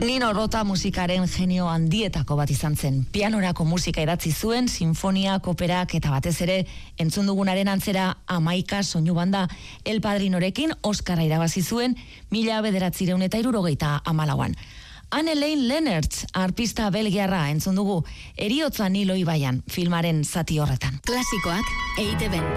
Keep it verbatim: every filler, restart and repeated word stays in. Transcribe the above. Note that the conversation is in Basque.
Nino Rota musikaren genio handietako bat izan zen. Pianorako musika idatzi zuen, sinfoniak, operak eta batez ere entzun dugunaren antzera Hamaika soinu banda. El Padrinorekin Oskarra irabazi zuen mila bederatziehun eta hirurogeita hamalauan. Anne-Lane Leonard, arpista belgiarra entzun dugu, Heriotza Nilo ibaian filmaren zati horretan. Klasikoak E I Te Ben.